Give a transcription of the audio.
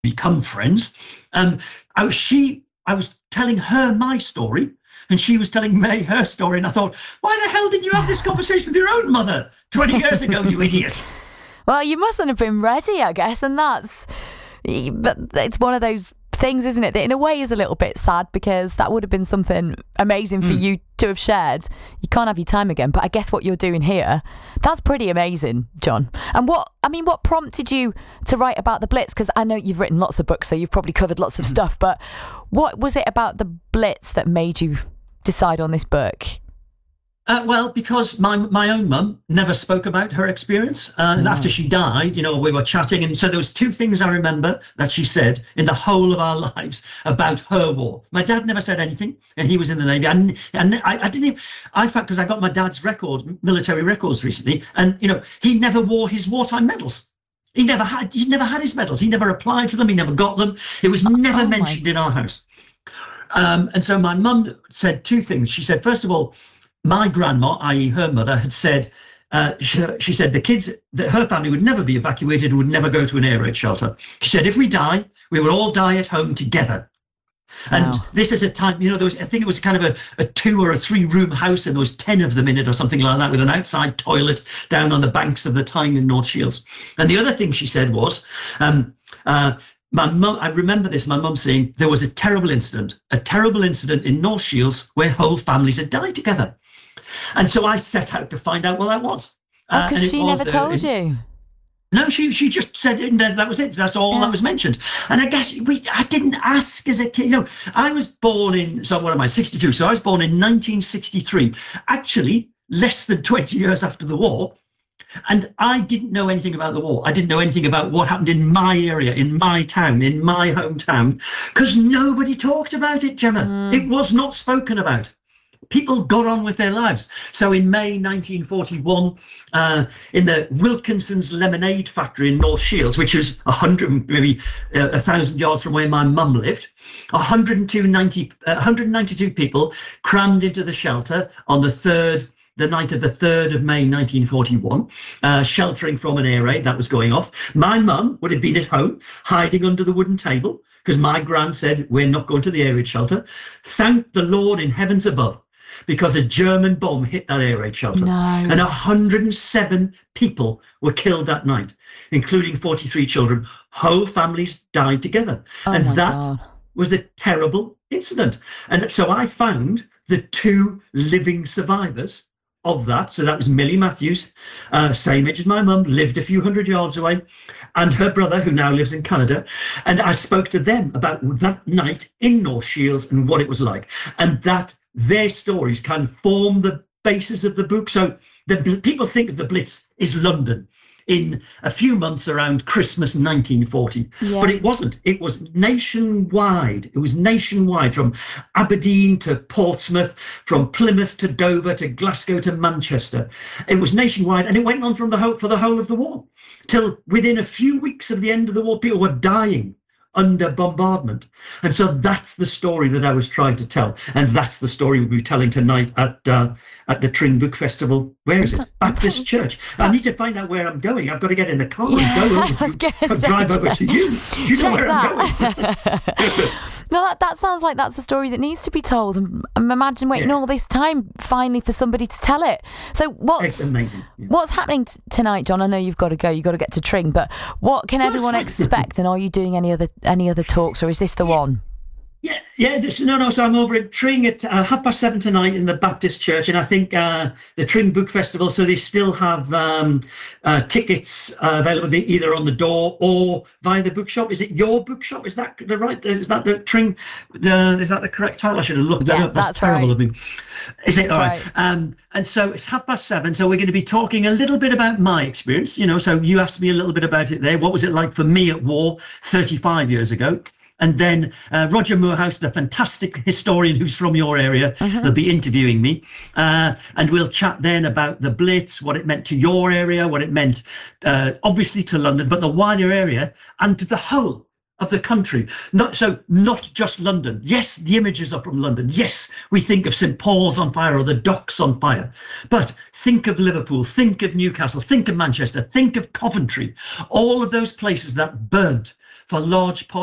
become friends. I was telling her my story, and she was telling me her story. And I thought, why the hell didn't you have this conversation with your own mother 20 years ago, you idiot? Well, you mustn't have been ready, I guess, and it's one of those things, isn't it, that in a way is a little bit sad, because that would have been something amazing for you to have shared. You can't have your time again, but I guess what you're doing here, that's pretty amazing, John. And what prompted you to write about the Blitz? Because I know you've written lots of books, so you've probably covered lots of stuff, but what was it about the Blitz that made you decide on this book? Well, because my own mum never spoke about her experience. And after she died, we were chatting. And so there was two things I remember that she said in the whole of our lives about her war. My dad never said anything, and he was in the Navy. And I didn't even, I fact, because I got my dad's records, military records recently, and, he never wore his wartime medals. He never had his medals. He never applied for them. He never got them. It was never mentioned in our house. And so my mum said two things. She said, first of all, my grandma, i.e. her mother, had said, she said the kids, that her family would never be evacuated, would never go to an air raid shelter. She said, if we die, we will all die at home together. And this is a time, there was, I think it was kind of a 2 or 3 room house, and there was 10 of them in it or something like that, with an outside toilet down on the banks of the Tyne in North Shields. And the other thing she said was, my mum, I remember this, my mum saying there was a terrible incident in North Shields where whole families had died together. And so I set out to find out what that was. Because she never told you. No, she just said that was it. That's all that was mentioned. And I guess I didn't ask as a kid. I was born in, 62. So I was born in 1963, actually less than 20 years after the war. And I didn't know anything about the war. I didn't know anything about what happened in my area, in my town, in my hometown, because nobody talked about it, Gemma. It was not spoken about. People got on with their lives. So in May 1941, in the Wilkinson's Lemonade Factory in North Shields, which is 100, maybe 1,000 yards from where my mum lived, 192 people crammed into the shelter on the night of the 3rd of May 1941, sheltering from an air raid that was going off. My mum would have been at home, hiding under the wooden table, because my gran said, we're not going to the air raid shelter. Thank the Lord in heavens above, because a German bomb hit that air raid shelter. No. And 107 people were killed that night, including 43 children. Whole families died together. And that was the terrible incident. And so I found the 2 living survivors of that. So that was Millie Matthews, same age as my mum, lived a few hundred yards away, and her brother, who now lives in Canada. And I spoke to them about that night in North Shields and what it was like. And that their stories can form the basis of the book. So people think of the Blitz is London in a few months around Christmas 1940. But it wasn't. It was nationwide. It was nationwide, from Aberdeen to Portsmouth, from Plymouth to Dover to Glasgow to Manchester. It was nationwide, and it went on for the whole of the war, till within a few weeks of the end of the war, people were dying under bombardment. And so that's the story that I was trying to tell, and that's the story we'll be telling tonight at the Tring Book Festival. Where is it? Baptist Church. I need to find out where I'm going. I've got to get in the car and go over drive over to you. Do you know where I'm going? No, that sounds like that's a story that needs to be told. And imagine waiting all this time finally for somebody to tell it. So It's amazing. What's happening tonight, John? I know you've got to go. You've got to get to Tring, but what can everyone expect? And are you doing any other talks, or is this the one? So I'm over at Tring at 7:30 tonight in the Baptist Church, and I think the Tring Book Festival, so they still have tickets available either on the door or via the bookshop. Is it your bookshop? Is that the Tring? Is that the correct title? I should have looked that up. That's terrible of me. Is it? All right. And so it's 7:30. So we're going to be talking a little bit about my experience. So you asked me a little bit about it there. What was it like for me at war 35 years ago? And then Roger Moorhouse, the fantastic historian who's from your area, will be interviewing me. And we'll chat then about the Blitz, what it meant to your area, what it meant, obviously, to London, but the wider area and to the whole of the country. Not just London. Yes, the images are from London. Yes, we think of St. Paul's on fire or the docks on fire. But think of Liverpool, think of Newcastle, think of Manchester, think of Coventry. All of those places that burnt for large parts